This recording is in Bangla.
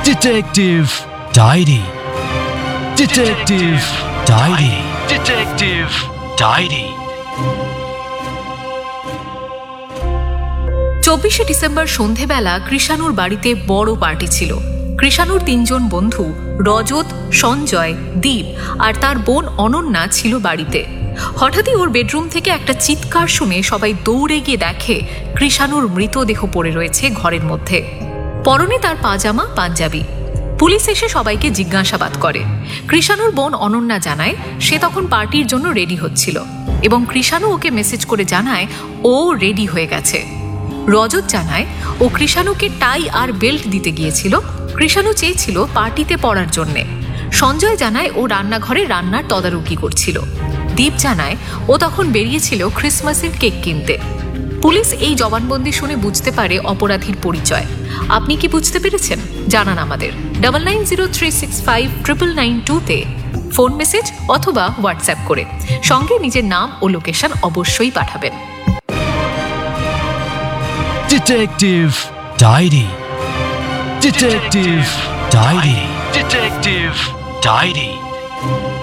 Detective Diary. Detective Diary. Detective Diary. 24শে December সন্ধেবেলা কৃষাণুর বাড়িতে বড় পার্টি ছিল। কৃষাণুর 3 জন বন্ধু রজত, সঞ্জয়, দীপ আর তার বোন অনন্যা ছিল বাড়িতে। হঠাৎই ওর বেডরুম থেকে একটা চিৎকার শুনে সবাই দৌড়ে গিয়ে দেখে কৃষাণুর মৃতদেহ পড়ে রয়েছে ঘরের মধ্যে। পরনে তার পাজামা, পাঞ্জাবি। পুলিশ এসে সবাইকে জিজ্ঞাসাবাদ করে। কৃষাণুর বোন অনন্যা জানায় সে তখন পার্টির জন্য রেডি হচ্ছিল এবং কৃষাণু ওকে মেসেজ করে জানায় ও রেডি হয়ে গেছে। রজত জানায় ও কৃষাণুকে টাই আর বেল্ট দিতে গিয়েছিল। কৃষাণু চেয়েছিল পার্টিতে পড়ার জন্যে। সঞ্জয় জানায় ও রান্নাঘরে রান্নার তদারকি করছিল। দীপ জানায় ও তখন বেরিয়েছিল ক্রিসমাসের কেক কিনতে। পুলিশ এই জবানবন্দি শুনে বুঝতে পারে অপরাধীর পরিচয়। আপনি কি বুঝতে পেরেছেন? জানান আমাদের 9903659992-তে ফোন মেসেজ অথবা হোয়াটসঅ্যাপ করে। সঙ্গে নিজের নাম ও লোকেশন অবশ্যই পাঠাবেন। Detective Diary. Detective Diary. Detective Diary.